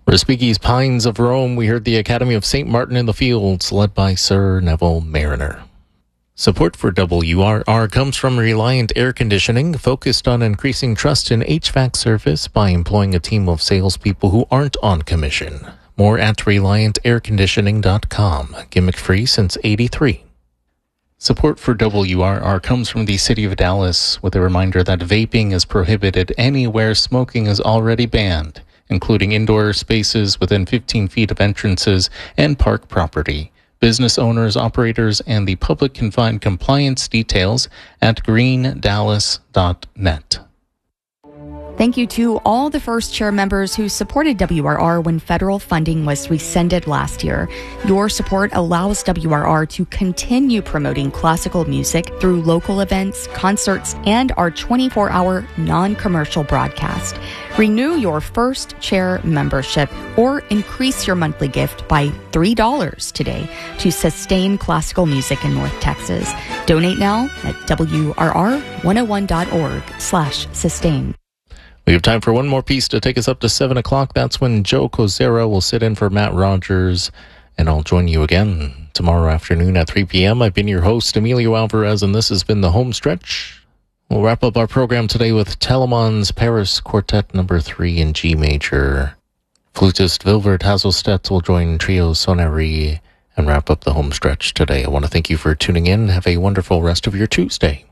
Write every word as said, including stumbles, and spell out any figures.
Respighi's Pines of Rome, we heard the Academy of Saint Martin in the Fields, led by Sir Neville Mariner. Support for W R R comes from Reliant Air Conditioning, focused on increasing trust in H V A C service by employing a team of salespeople who aren't on commission. More at reliant air conditioning dot com. Gimmick-free since eighty-three. Support for W R R comes from the City of Dallas, with a reminder that vaping is prohibited anywhere smoking is already banned, including indoor spaces within fifteen feet of entrances and park property. Business owners, operators, and the public can find compliance details at green dallas dot net. Thank you to all the First Chair members who supported W R R when federal funding was rescinded last year. Your support allows W R R to continue promoting classical music through local events, concerts, and our twenty-four hour non-commercial broadcast. Renew your First Chair membership or increase your monthly gift by three dollars today to sustain classical music in North Texas. Donate now at W R R one oh one dot org slash sustain. We have time for one more piece to take us up to seven o'clock. That's when Joe Kozera will sit in for Matt Rogers, and I'll join you again tomorrow afternoon at three p.m. I've been your host, Emilio Alvarez, and this has been The Home Stretch. We'll wrap up our program today with Telemann's Paris Quartet number three in G major. Flutist Wilbert Hazelstedt will join Trio Sonnerie and wrap up The Home Stretch today. I want to thank you for tuning in. Have a wonderful rest of your Tuesday.